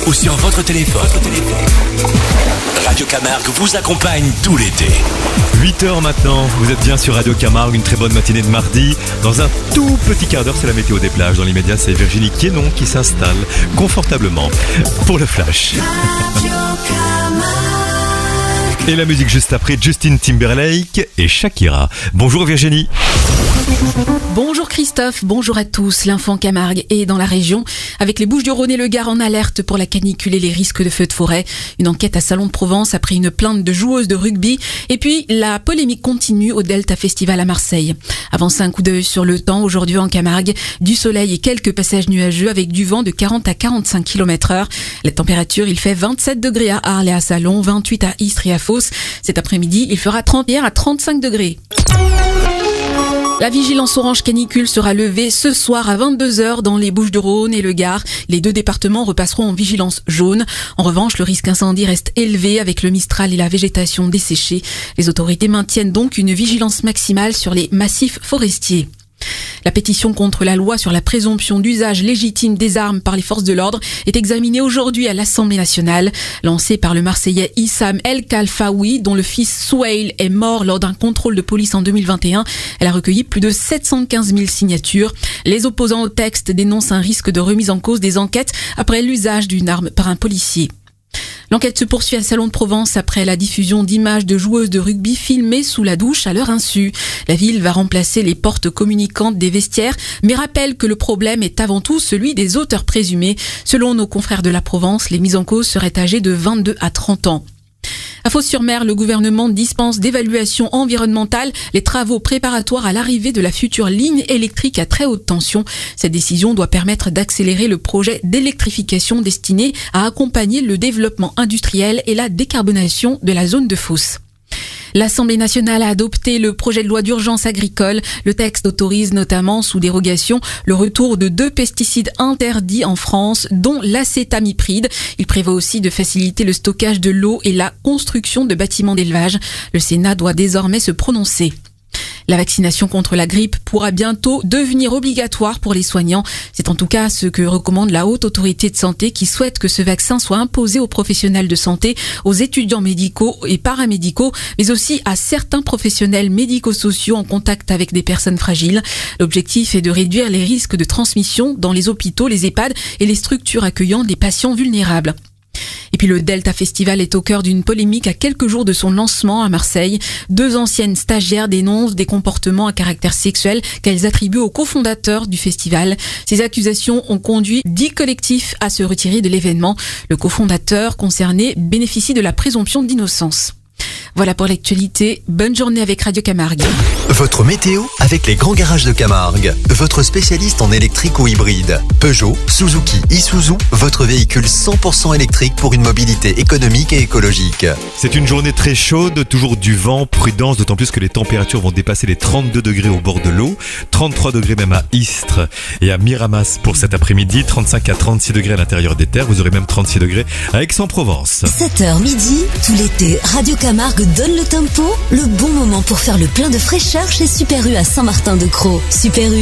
ou sur votre téléphone. Radio Camargue vous accompagne tout l'été. 8h maintenant, vous êtes bien sur Radio Camargue, une très bonne matinée de mardi. Dans un tout petit quart d'heure, c'est la météo des plages. Dans l'immédiat, c'est Virginie Quénon qui s'installe confortablement pour le flash. Et la musique juste après, Justin Timberlake et Shakira. Bonjour Virginie. Bonjour Christophe, bonjour à tous. L'info en Camargue est dans la région avec les Bouches-du-Rhône et le Gard en alerte pour la canicule et les risques de feux de forêt. Une enquête à Salon de Provence après une plainte de joueuses de rugby. Et puis la polémique continue au Delta Festival à Marseille. Avancez un coup d'œil sur le temps aujourd'hui en Camargue. Du soleil et quelques passages nuageux avec du vent de 40 à 45 km/h. La température, il fait 27 degrés à Arles et à Salon, 28 à Istres et à Fos. Cet après-midi, il fera 31 à 35 degrés. La vigilance orange canicule sera levée ce soir à 22h dans les Bouches-du-Rhône et le Gard. Les deux départements repasseront en vigilance jaune. En revanche, le risque incendie reste élevé avec le Mistral et la végétation desséchée. Les autorités maintiennent donc une vigilance maximale sur les massifs forestiers. La pétition contre la loi sur la présomption d'usage légitime des armes par les forces de l'ordre est examinée aujourd'hui à l'Assemblée nationale. Lancée par le Marseillais Issam El Khalfaoui, dont le fils Souheil est mort lors d'un contrôle de police en 2021, elle a recueilli plus de 715 000 signatures. Les opposants au texte dénoncent un risque de remise en cause des enquêtes après l'usage d'une arme par un policier. L'enquête se poursuit à Salon de Provence après la diffusion d'images de joueuses de rugby filmées sous la douche à leur insu. La ville va remplacer les portes communicantes des vestiaires, mais rappelle que le problème est avant tout celui des auteurs présumés. Selon nos confrères de la Provence, les mises en cause seraient âgées de 22 à 30 ans. À Fos-sur-Mer, le gouvernement dispense d'évaluation environnementale les travaux préparatoires à l'arrivée de la future ligne électrique à très haute tension. Cette décision doit permettre d'accélérer le projet d'électrification destiné à accompagner le développement industriel et la décarbonation de la zone de Fos. L'Assemblée nationale a adopté le projet de loi d'urgence agricole. Le texte autorise notamment, sous dérogation, le retour de 2 pesticides interdits en France, dont l'acétamipride. Il prévoit aussi de faciliter le stockage de l'eau et la construction de bâtiments d'élevage. Le Sénat doit désormais se prononcer. La vaccination contre la grippe pourra bientôt devenir obligatoire pour les soignants. C'est en tout cas ce que recommande la Haute Autorité de Santé qui souhaite que ce vaccin soit imposé aux professionnels de santé, aux étudiants médicaux et paramédicaux, mais aussi à certains professionnels médico-sociaux en contact avec des personnes fragiles. L'objectif est de réduire les risques de transmission dans les hôpitaux, les EHPAD et les structures accueillant des patients vulnérables. Et puis le Delta Festival est au cœur d'une polémique à quelques jours de son lancement à Marseille. 2 anciennes stagiaires dénoncent des comportements à caractère sexuel qu'elles attribuent au cofondateur du festival. Ces accusations ont conduit 10 collectifs à se retirer de l'événement. Le cofondateur concerné bénéficie de la présomption d'innocence. Voilà pour l'actualité. Bonne journée avec Radio Camargue. Votre météo avec les grands garages de Camargue. Votre spécialiste en électrique ou hybride. Peugeot, Suzuki, Isuzu, votre véhicule 100% électrique pour une mobilité économique et écologique. C'est une journée très chaude, toujours du vent, prudence, d'autant plus que les températures vont dépasser les 32 degrés au bord de l'eau, 33 degrés même à Istres et à Miramas pour cet après-midi, 35 à 36 degrés à l'intérieur des terres, vous aurez même 36 degrés à Aix-en-Provence. 7h midi, tout l'été, Radio Camargue donne le tempo, le bon moment pour faire le plein de fraîcheur chez Super U à Saint-Martin-de-Crau. Super U,